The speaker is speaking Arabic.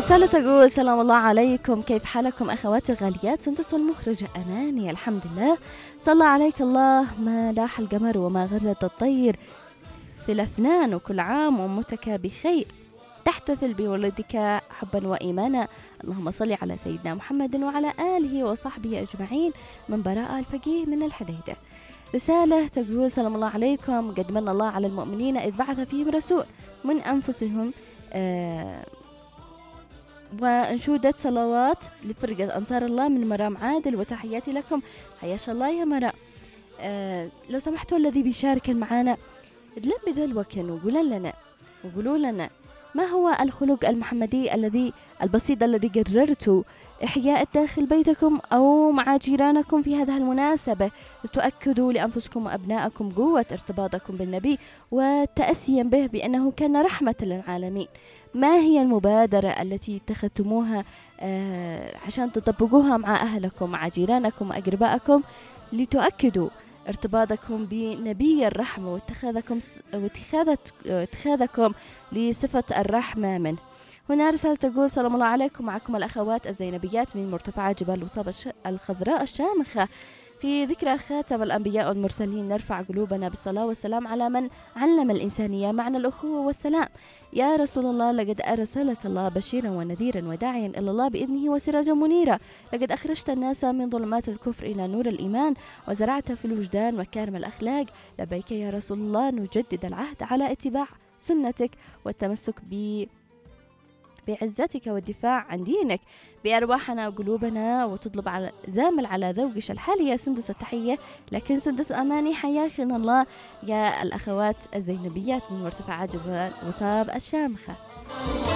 رسالة تقول: سلام الله عليكم، كيف حالكم أخواتي الغاليات؟ سندس والمخرجة أماني، الحمد لله. صلى عليك الله ما لاح القمر وما غرد الطير في الأفنان، وكل عام وأمتك بخير، تحتفل بولدك حبا وإيمانا. اللهم صل على سيدنا محمد وعلى آله وصحبه أجمعين من براءة الفقيه من الحديدة. رسالة تقول: سلام الله عليكم، قد من الله على المؤمنين إذ بعث فيهم رسول من أنفسهم وأنشودة صلوات لفرقة أنصار الله من مرام عادل، وتحياتي لكم. حياش الله يا مرام. لو سمحتوا الذي بيشارك معنا ادلم بدلوكن وقولوا لنا ما هو الخلق المحمدي الذي البسيط الذي قررتوا إحياء داخل بيتكم أو مع جيرانكم في هذه المناسبة لتؤكدوا لأنفسكم وأبنائكم قوة ارتباطكم بالنبي وتأسيا به بأنه كان رحمة للعالمين. ما هي المبادرة التي اتخذتموها عشان تطبقوها مع أهلكم مع جيرانكم وأقربائكم لتؤكدوا ارتباطكم بنبي الرحمة واتخاذكم لصفة الرحمة منه؟ هنا رسالة تقول: سلام الله عليكم، معكم الأخوات الزينبيات من مرتفع جبال وصاب الخضراء الشامخة. في ذكرى خاتم الأنبياء والمرسلين نرفع قلوبنا بالصلاة والسلام على من علم الإنسانية معنى الأخوة والسلام. يا رسول الله، لقد أرسلك الله بشيرا ونذيرا وداعيا إلى الله بإذنه وسراجا منيرا. لقد أخرجت الناس من ظلمات الكفر إلى نور الإيمان وزرعت في الوجدان مكارم الأخلاق. لبيك يا رسول الله، نجدد العهد على اتباع سنتك والتمسك بعزتك والدفاع عن دينك بأرواحنا وقلوبنا، وتطلب على زامل على ذوقش الحالي. يا سندس التحية لكن سندس أماني، حياكن الله يا الأخوات الزينبيات من مرتفع جبال وصاب الشامخة.